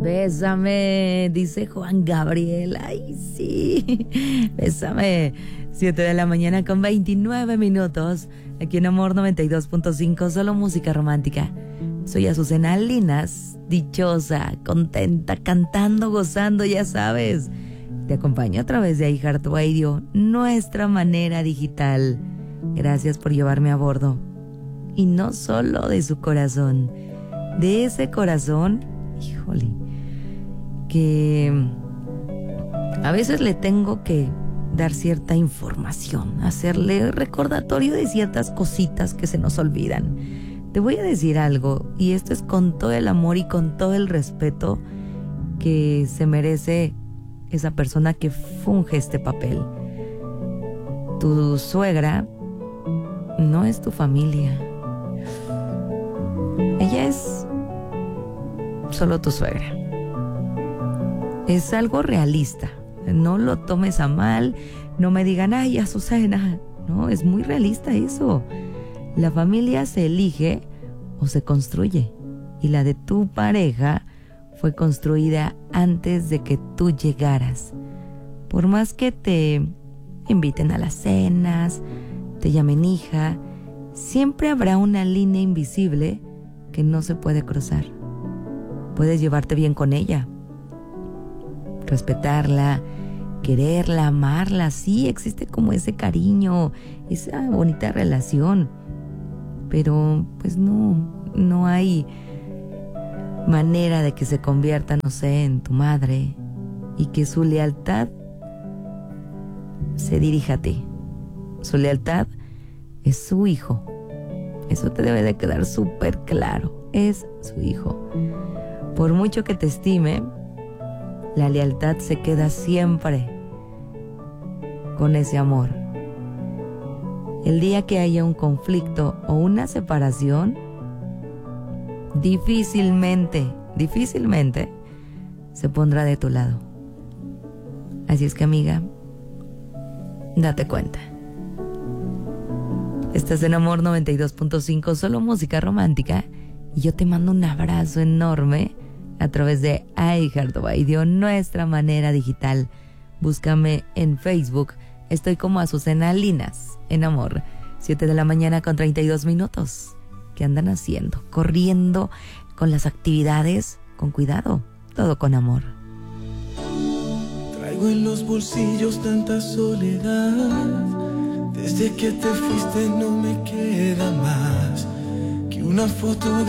Bésame, dice Juan Gabriel. Ay, sí. Bésame. 7 de la mañana con 29 minutos. Aquí en Amor 92.5, solo música romántica. Soy Azucena Linas, dichosa, contenta, cantando, gozando, ya sabes. Te acompaño a través de iHeartRadio, nuestra manera digital. Gracias por llevarme a bordo. Y no solo de su corazón, de ese corazón, híjole, que a veces le tengo que dar cierta información, hacerle recordatorio de ciertas cositas que se nos olvidan. Te voy a decir algo, y esto es con todo el amor y con todo el respeto que se merece esa persona que funge este papel. Tu suegra no es tu familia. Ella es solo tu suegra. Es algo realista. No lo tomes a mal. No me digan, ay, Azucena. No, es muy realista eso. La familia se elige o se construye. Y la de tu pareja fue construida antes de que tú llegaras. Por más que te inviten a las cenas, te llamen hija, siempre habrá una línea invisible que no se puede cruzar. Puedes llevarte bien con ella, respetarla, quererla, amarla. Sí, existe como ese cariño, esa bonita relación, pero pues no hay manera de que se convierta, no sé, en tu madre y que su lealtad se dirija a ti. Su lealtad es su hijo. Eso te debe de quedar súper claro. Es su hijo. Por mucho que te estime, la lealtad se queda siempre con ese amor. El día que haya un conflicto o una separación, difícilmente se pondrá de tu lado. Así es que, amiga, date cuenta. Estás en Amor 92.5, solo música romántica, y yo te mando un abrazo enorme a través de iHeartRadio, nuestra manera digital. Búscame en Facebook. Estoy como Azucena Linas en Amor. 7 de la mañana con 32 minutos. ¿Qué andan haciendo? Corriendo con las actividades, con cuidado, todo con amor. Traigo en los bolsillos tanta soledad. Desde que te fuiste no me queda más que una foto de